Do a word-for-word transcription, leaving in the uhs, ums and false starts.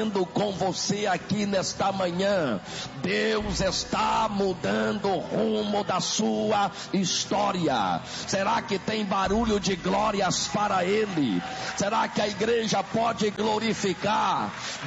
falando com você aqui nesta manhã. Deus está mudando o rumo da sua história. Será que tem barulho de glórias para Ele? Será que a igreja pode glorificar?